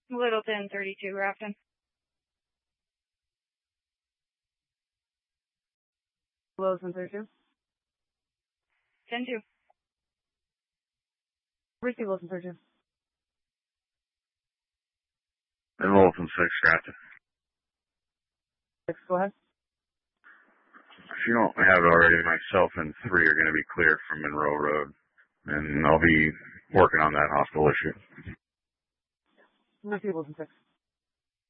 Littleton 32, Grafton. Littleton 32. 10-2. Receive Littleton 32. And Littleton 6, Grafton. 6, go ahead. If you don't have it already, myself and 3 are going to be clear from Monroe Road. And I'll be working on that hospital issue. Receive Littleton 6.